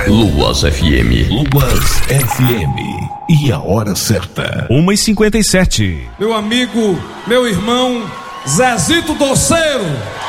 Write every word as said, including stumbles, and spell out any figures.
Luas F M. Luas F M. E a hora certa. uma e cinquenta e sete. Meu amigo, meu irmão, Zezito Doceiro.